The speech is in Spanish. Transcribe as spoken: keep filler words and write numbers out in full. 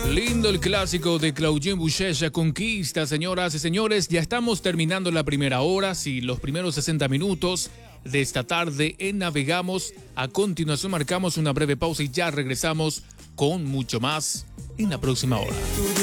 Lindo el clásico de Claudien Boucher, Conquista, señoras y señores. Ya estamos terminando la primera hora, sí, los primeros sesenta minutos de esta tarde en Navegamos. A continuación marcamos una breve pausa y ya regresamos con mucho más en la próxima hora.